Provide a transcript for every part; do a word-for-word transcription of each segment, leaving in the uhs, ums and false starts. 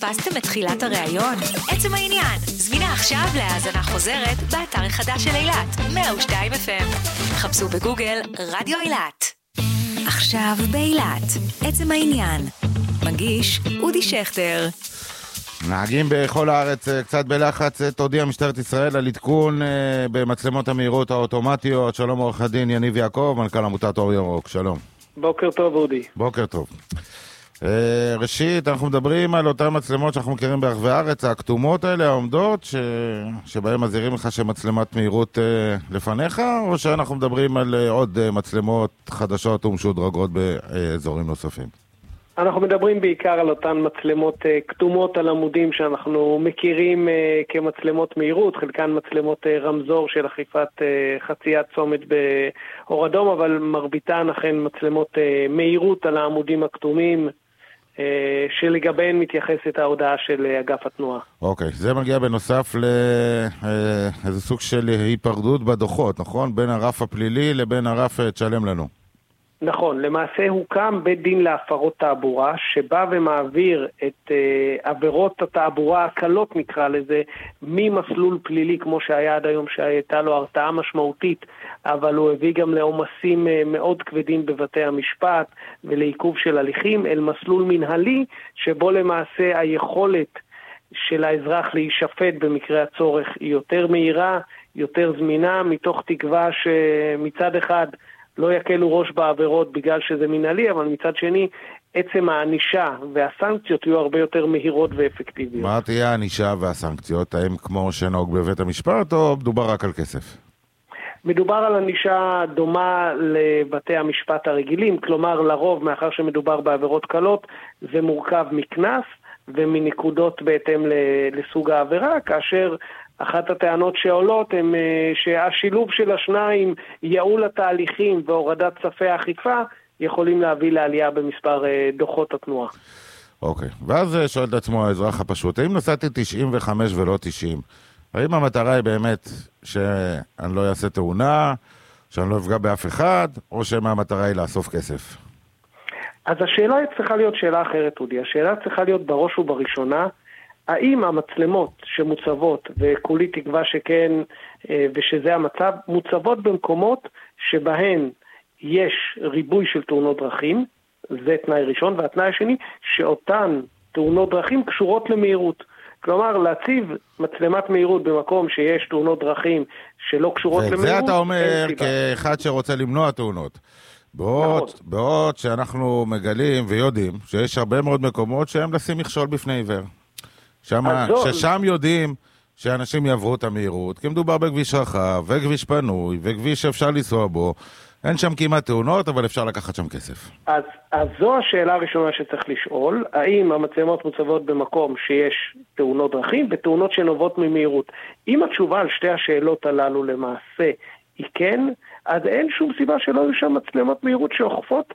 פספסתם את תחילת הראיון? עצם העניין, זמינה עכשיו להאזנה חוזרת באתר החדש של אילת, מאה ושתיים אף אם. חפשו בגוגל רדיו אילת. עכשיו באילת, עצם העניין. מגיש אודי שכטר. נהגים בכל הארץ קצת בלחץ, תודיע משטרת ישראל על עדכון במצלמות המהירות האוטומטיות. שלום עורך הדין יניב יעקב, מנכ"ל עמותת אור ירוק, שלום. בוקר טוב אודי. בוקר טוב. ראשית, אנחנו מדברים על אותן מצלמות שאנחנו מכירים ברחבי הארץ, הכתומות האלה, העומדות, ש... שבהם מזהירים לך שמצלמת מהירות לפניך, או שאנחנו מדברים על עוד מצלמות חדשות ומשודרגות באזורים נוספים? אנחנו מדברים בעיקר על אותן מצלמות כתומות על עמודים שאנחנו מכירים כמצלמות מהירות, חלקן מצלמות רמזור של אכיפת חציית צומת באור אדום, אבל מרביתן אכן מצלמות מהירות על העמודים הכתומים, שלגביהן מתייחסת ההודעה של אגף התנועה. אוקיי, זה מגיע בנוסף לאיזה סוג של היפרדות בדוחות, נכון? בין הרף הפלילי לבין הרף תשלם לנו. נכון, למעשה הוקם בית דין להפרות תעבורה, שבא ומעביר את uh, עבירות התעבורה הקלות נקרא לזה, ממסלול פלילי כמו שהיה עד היום שהייתה לו הרתעה משמעותית, אבל הוא הביא גם לעומסים uh, מאוד כבדים בבתי המשפט ולעיכוב של הליכים, אל מסלול מנהלי שבו למעשה היכולת של האזרח להישפט במקרה הצורך היא יותר מהירה, יותר זמינה, מתוך תקווה שמצד אחד לא יקלו ראש בעבירות בגלל שזה מנהלי, אבל מצד שני, עצם הענישה והסנקציות יהיו הרבה יותר מהירות ואפקטיביות. מה תהיה הענישה והסנקציות? האם כמו שנהוג בבית המשפט, או מדובר רק על כסף? מדובר על ענישה דומה לבתי המשפט הרגילים, כלומר לרוב, מאחר שמדובר בעבירות קלות, זה מורכב מכנס ומנקודות בהתאם לסוג העבירה, כאשר אחת הטענות שעולות הן שהשילוב של השניים, ייעול התהליכים והורדת ספי האכיפה, יכולים להביא לעלייה במספר דוחות התנועה. אוקיי, ואז שואל את עצמו האזרח הפשוט, האם נסעתי תשעים וחמש ולא תשעים? האם המטרה היא באמת שאני לא אעשה תאונה, שאני לא אפגע באף אחד, או שמה המטרה היא לאסוף כסף? אז השאלה צריכה להיות שאלה אחרת, אודי. השאלה צריכה להיות בראש ובראשונה, האם המצלמות שמוצבות, וכולי תקווה שכן ושזה המצב, מוצבות במקומות שבהן יש ריבוי של תאונות דרכים, זה תנאי ראשון, והתנאי השני, שאותן תאונות דרכים קשורות למהירות. כלומר, להציב מצלמת מהירות במקום שיש תאונות דרכים שלא קשורות למהירות. וזה אתה אומר כאחד שרוצה למנוע תאונות. בעוד, נכון. בעוד שאנחנו מגלים ויודעים שיש הרבה מאוד מקומות שהם לשים מכשול בפני עיוור. שמה, ששם יודעים שאנשים יעברו את המהירות, כי מדובר בכביש רחב, וכביש פנוי, וכביש שאפשר לנסוע בו. אין שם כמעט תאונות, אבל אפשר לקחת שם כסף. אז, אז זו השאלה הראשונה שצריך לשאול, האם המצלמות מוצבות במקום שיש תאונות דרכים, ותאונות שנובעות ממהירות. אם התשובה על שתי השאלות הללו למעשה היא כן, אז אין שום סיבה שלא יהיו שם מצלמות מהירות שאוכפות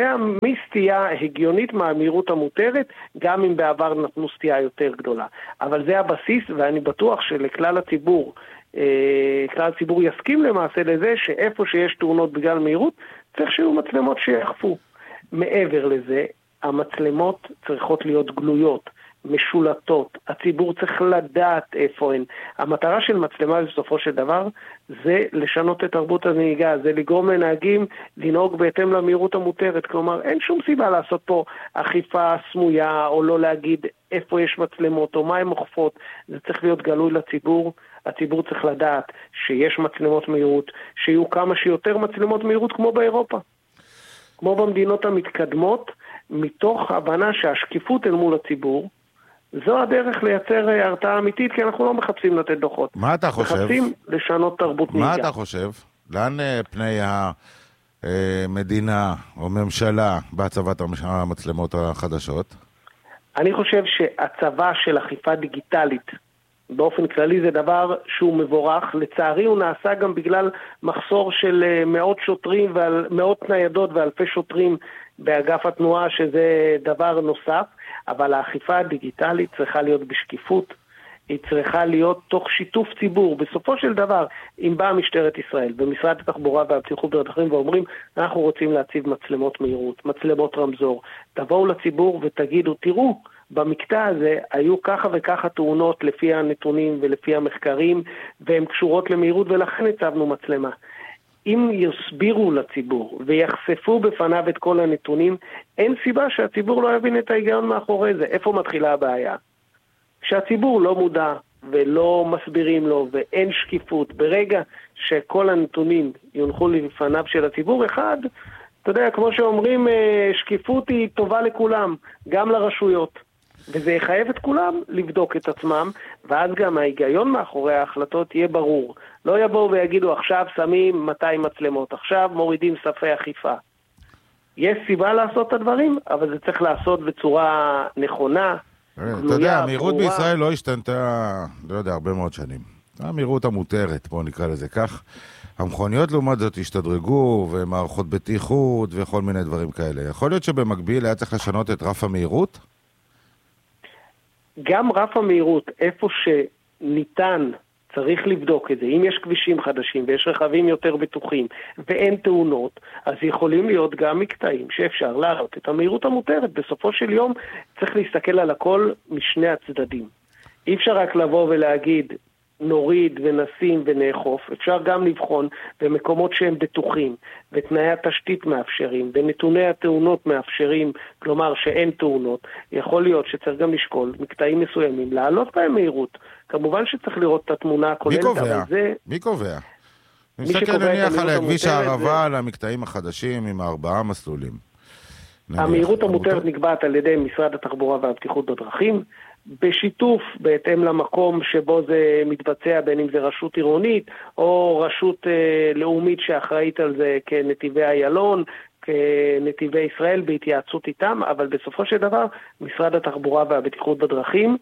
מסטייה הגיונית מהמהירות המותרת, גם אם בעבר נתנו סטייה יותר גדולה. אבל זה הבסיס, ואני בטוח שלכלל הציבור, אה, כלל הציבור יסכים למעשה לזה, שאיפה שיש תאונות בגלל מהירות, צריך שיהיו מצלמות שיחפו. מעבר לזה, המצלמות צריכות להיות גלויות, משולטות, הציבור צריך לדעת איפה הן. המטרה של מצלמה בסופו של דבר זה לשנות את תרבות הנהיגה, זה לגרום לנהגים לנהוג בהתאם למהירות המותרת, כלומר אין שום סיבה לעשות פה אכיפה סמויה או לא להגיד איפה יש מצלמות או מה הן אוכפות, זה צריך להיות גלוי לציבור, הציבור צריך לדעת שיש מצלמות מהירות, שיהיו כמה שיותר מצלמות מהירות כמו באירופה, כמו במדינות המתקדמות, מתוך הבנה שהשקיפות אל מול הציבור, זו הדרך לייצר הרתעה אמיתית, כי אנחנו לא מחפשים לתת דוחות. מה אתה חושב? מחפשים לשנות תרבות נהיגה. מה אתה חושב? לאן פני המדינה או ממשלה בהצבת המצלמות החדשות? אני חושב שהצבה של אכיפה דיגיטלית, באופן כללי זה דבר שהוא מבורך. לצערי הוא נעשה גם בגלל מחסור של מאות שוטרים ומאות ניידות ואלפי שוטרים באגף התנועה, שזה דבר נוסף. אבל האכיפה הדיגיטלית צריכה להיות בשקיפות, היא צריכה להיות תוך שיתוף ציבור. בסופו של דבר, אם באה משטרת ישראל במשרד התחבורה והבטיחות בדרכים ואומרים, אנחנו רוצים להציב מצלמות מהירות, מצלמות רמזור, תבואו לציבור ותגידו, תראו, במקטע הזה היו ככה וככה תאונות לפי הנתונים ולפי המחקרים, והן קשורות למהירות ולכן הצבנו מצלמה. אם יסבירו לציבור ויחשפו בפניו את כל הנתונים, אין סיבה שהציבור לא יבין את ההיגיון מאחורי זה. איפה מתחילה הבעיה? כשהציבור לא מודע ולא מסבירים לו ואין שקיפות, ברגע שכל הנתונים יונחו לפניו של הציבור, אחד, אתה יודע, כמו שאומרים, שקיפות היא טובה לכולם, גם לרשויות. וזה יחייב את כולם לבדוק את עצמם, ואז גם ההיגיון מאחורי ההחלטות יהיה ברור. לא יבואו ויגידו, עכשיו שמים מאתיים מצלמות, עכשיו מורידים ספי אכיפה. יש סיבה לעשות את הדברים, אבל זה צריך לעשות בצורה נכונה, גלויה, אתה יודע, המהירות בישראל לא השתנתה, לא יודע, הרבה מאוד שנים. המהירות המותרת, בואו נקרא לזה כך. המכוניות לעומת זאת השתדרגו, ומערכות בטיחות, וכל מיני דברים כאלה. יכול להיות שבמקביל היה צריך לשנות את רף המהירות? גם רף המהירות, איפה שניתן, צריך לבדוק את זה. אם יש כבישים חדשים ויש רכבים יותר בטוחים ואין תאונות, אז יכולים להיות גם מקטעים שאפשר להעלות את המהירות המותרת. בסופו של יום צריך להסתכל על הכל משני הצדדים. אי אפשר רק לבוא ולהגיד נוריד ונשים ונאכוף, אפשר גם לבחון במקומות שהם בטוחים ותנאי התשתית מאפשרים ונתוני התאונות מאפשרים, כלומר שאין תאונות. יכול להיות שצריך גם לשקול מקטעים מסוימים להעלות בהם מהירות. כמובן שצריך לראות את התמונה הכוללת. מי קובע? זה... מי קובע? מי מסתכל נניח על הכביש הערבה, על המקטעים החדשים עם הארבעה מסלולים. המהירות המותרת נקבעת על ידי משרד התחבורה והבטיחות בדרכים, בשיתוף בהתאם למקום שבו זה מתבצע, בין אם זה רשות עירונית או רשות אה, לאומית שאחראית על זה כנתיבי איילון, כנתיבי ישראל, בהתייעצות איתם, אבל בסופו של דבר משרד התחבורה והבטיחות בדרכים.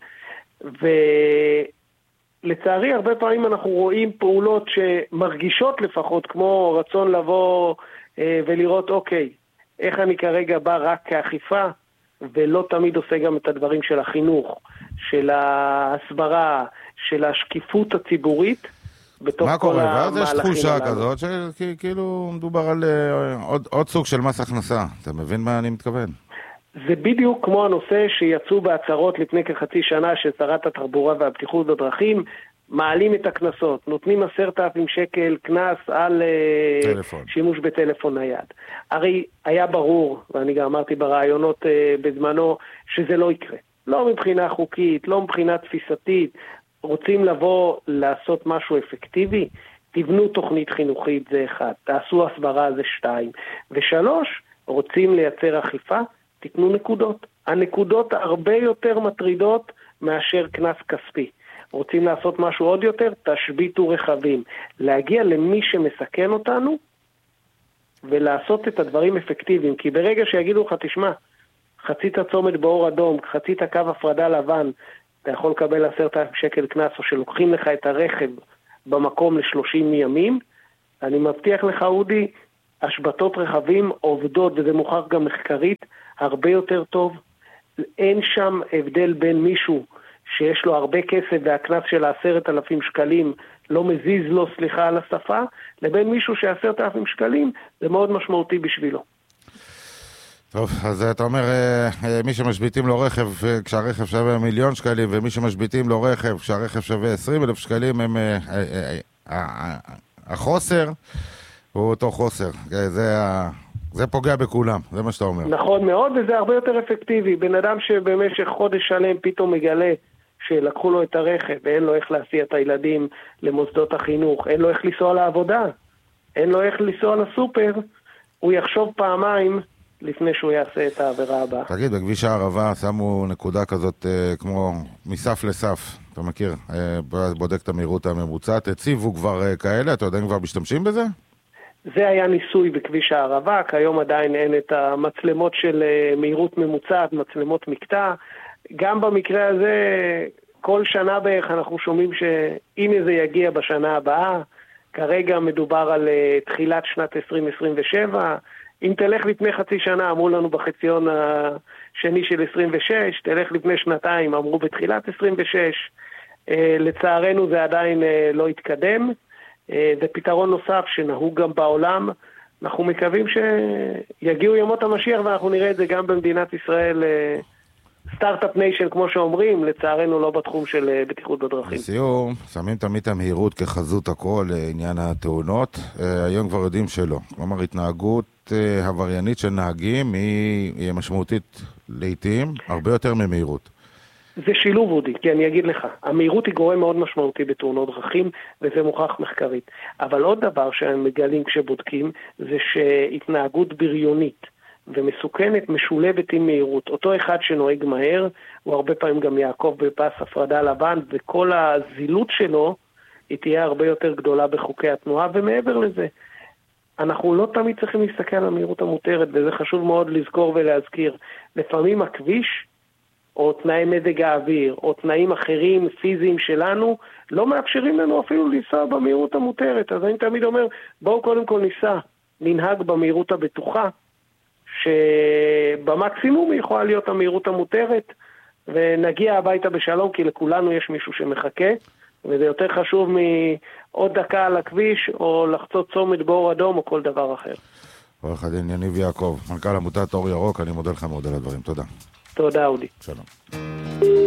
ולצערי הרבה פעמים אנחנו רואים פעולות שמרגישות לפחות כמו רצון לבוא אה, ולראות אוקיי, איך אני כרגע בא רק כאכיפה, ולא תמיד עושה גם את הדברים של החינוך, של ההסברה, של השקיפות הציבורית, בתוך מה כל קורה? המהלכים ואז יש תחושה הללו. כזאת, שכאילו מדובר על uh, עוד, עוד סוג של מס הכנסה. אתה מבין מה אני מתכוון? זה בדיוק כמו הנושא שיצאו בהצהרות לפני כחצי שנה של שרת התחבורה והבטיחות בדרכים, מעלים את הכנסות, נותנים עשרת אלפים שקל כנס על טלפון. שימוש בטלפון נייד. הרי היה ברור, ואני גם אמרתי ברעיונות בזמנו, שזה לא יקרה. לא מבחינה חוקית, לא מבחינה תפיסתית. רוצים לבוא לעשות משהו אפקטיבי? תבנו תוכנית חינוכית, זה אחד. תעשו הסברה, זה שתיים. ושלוש, רוצים לייצר אכיפה? תתנו נקודות. הנקודות הרבה יותר מטרידות מאשר כנס כספי. רוצים לעשות משהו עוד יותר, תשביתו רכבים. להגיע למי שמסכן אותנו, ולעשות את הדברים אפקטיביים. כי ברגע שיגידו לך, תשמע, חצית הצומת באור אדום, חצית הקו הפרדה לבן, אתה יכול לקבל עשרת אלפים שקל כנס, או שלוקחים לך את הרכב במקום לשלושים ימים, אני מבטיח לך, אודי, השבתות רכבים עובדות, וזה מוכח גם מחקרית, הרבה יותר טוב. אין שם הבדל בין מישהו שיש לו הרבה כסף והכנס של עשרת אלפים שקלים לא מזיז לו, סליחה על השפה, לבין מישהו שעשרת אלפים שקלים זה מאוד משמעותי בשבילו. טוב, אז אתה אומר, מי שמשביתים לו רכב כשהרכב שווה מיליון שקלים, ומי שמשביתים לו רכב כשהרכב שווה עשרים אלף שקלים, הם, החוסר הוא אותו חוסר. זה, זה פוגע בכולם, זה מה שאתה אומר. נכון מאוד, וזה הרבה יותר אפקטיבי. בן אדם שבמשך חודש שלם פתאום מגלה שלקחו לו את הרכב, ואין לו איך להסיע את הילדים למוסדות החינוך, אין לו איך לנסוע לעבודה, אין לו איך לנסוע לסופר, הוא יחשוב פעמיים לפני שהוא יעשה את העבירה הבאה. תגיד, בכביש הערבה שמו נקודה כזאת אה, כמו מסף לסף, אתה מכיר? אה, בודק את המהירות הממוצעת, הציבו כבר אה, כאלה, אתה יודע אם כבר משתמשים בזה? זה היה ניסוי בכביש הערבה, כיום עדיין אין את המצלמות של אה, מהירות ממוצעת, מצלמות מקטע, גם במקרה הזה, כל שנה בערך אנחנו שומעים שהנה זה יגיע בשנה הבאה, כרגע מדובר על uh, תחילת שנת עשרים עשרים ושבע, אם תלך לפני חצי שנה, אמרו לנו בחציון השני של עשרים ושש, תלך לפני שנתיים, אמרו בתחילת עשרים ושש, uh, לצערנו זה עדיין uh, לא התקדם, uh, זה פתרון נוסף שנהוג גם בעולם, אנחנו מקווים שיגיעו ימות המשיח ואנחנו נראה את זה גם במדינת ישראל, uh, סטארט-אפ ניישן, כמו שאומרים, לצערנו לא בתחום של בטיחות בדרכים. לסיום, שמים תמיד את המהירות כחזות הכל לעניין התאונות. היום כבר יודעים שלא. כלומר, התנהגות עבריינית של נהגים היא משמעותית לעתים, הרבה יותר ממהירות. זה שילוב, אודי, כי אני אגיד לך, המהירות היא גורם מאוד משמעותי בתאונות דרכים, וזה מוכח מחקרית. אבל עוד דבר שהם מגלים כשבודקים, זה שהתנהגות בריונית ומסוכנת משולבת עם מהירות. אותו אחד שנוהג מהר, הוא הרבה פעמים גם יעקב בפס הפרדה לבן, וכל הזילות שלו היא תהיה הרבה יותר גדולה בחוקי התנועה, ומעבר לזה, אנחנו לא תמיד צריכים להסתכל על המהירות המותרת, וזה חשוב מאוד לזכור ולהזכיר. לפעמים הכביש, או תנאי מזג האוויר, או תנאים אחרים פיזיים שלנו, לא מאפשרים לנו אפילו לנסוע במהירות המותרת. אז אני תמיד אומר, בואו קודם כל ניסע, ננהג במהירות הבטוחה, שבמקסימום היא יכולה להיות המהירות המותרת, ונגיע הביתה בשלום, כי לכולנו יש מישהו שמחכה, וזה יותר חשוב מעוד דקה על הכביש, או לחצות צומת באור אדום, או כל דבר אחר. עורך הדין יניב יעקב, מנכ"ל עמותת אור ירוק, אני מודה לך מאוד על הדברים. תודה. תודה, אודי. שלום.